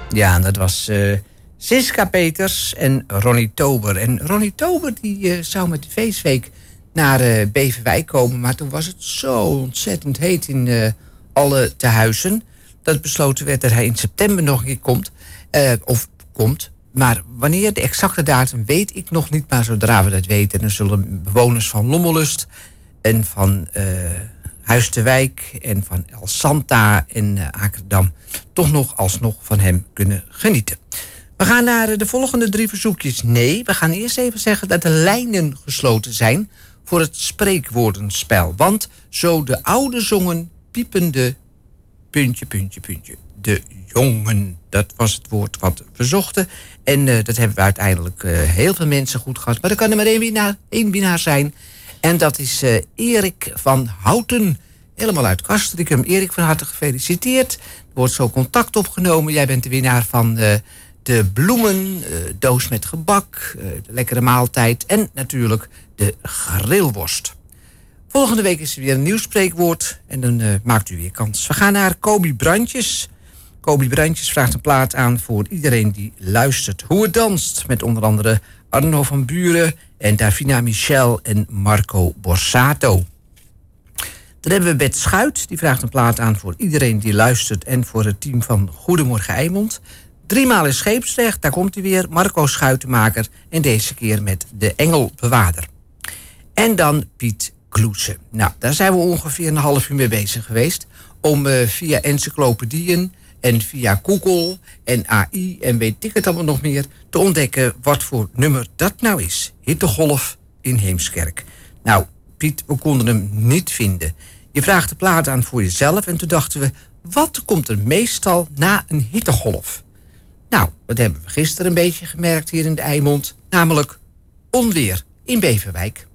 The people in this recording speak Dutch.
Ja, en dat was Siska Peters en Ronnie Tober. En Ronnie Tober die zou met de feestweek naar Beverwijk komen. Maar toen was het zo ontzettend heet in alle tehuizen dat besloten werd dat hij in september nog een keer komt. Maar wanneer, de exacte datum, weet ik nog niet. Maar zodra we dat weten, dan zullen bewoners van Lommelust en van Huis de Wijk en van El Santa en Akerdam toch nog alsnog van hem kunnen genieten. We gaan naar de volgende 3 verzoekjes. Nee, we gaan eerst even zeggen dat de lijnen gesloten zijn voor het spreekwoordenspel. Want zo de oude zongen, piepende puntje, puntje, puntje. De jongen, dat was het woord wat we zochten. En dat hebben we uiteindelijk heel veel mensen goed gehad. Maar er kan er maar één winnaar zijn. En dat is Erik van Houten. Helemaal uit Castricum. Erik, van harte gefeliciteerd. Er wordt zo contact opgenomen. Jij bent de winnaar van de bloemen, doos met gebak, de lekkere maaltijd en natuurlijk de grillworst. Volgende week is er weer een nieuw spreekwoord en dan maakt u weer kans. We gaan naar Kobi Brandjes. Kobi Brandjes vraagt een plaat aan voor iedereen die luistert. Hoe het danst, met onder andere Arno van Buren en Davina Michel en Marco Borsato. Dan hebben we Bet Schuit, die vraagt een plaat aan voor iedereen die luistert en voor het team van Goedemorgen Eimond. 3 maal in Scheepsrecht, daar komt hij weer, Marco Schuitenmaker en deze keer met De Engelbewaarder. En dan Piet Kloesen. Nou, daar zijn we ongeveer een half uur mee bezig geweest om via encyclopedieën en via Google en AI en weet ik het allemaal nog meer te ontdekken wat voor nummer dat nou is. Hittegolf in Heemskerk. Nou, Piet, we konden hem niet vinden. Je vraagt de plaat aan voor jezelf en toen dachten we, wat komt er meestal na een hittegolf? Nou, dat hebben we gisteren een beetje gemerkt hier in de Eimond, namelijk onweer in Beverwijk.